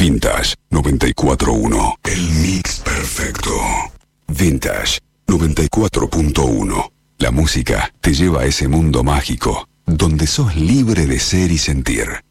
Vintage 94.1. El mix perfecto. Vintage 94.1. La música te lleva a ese mundo mágico donde sos libre de ser y sentir.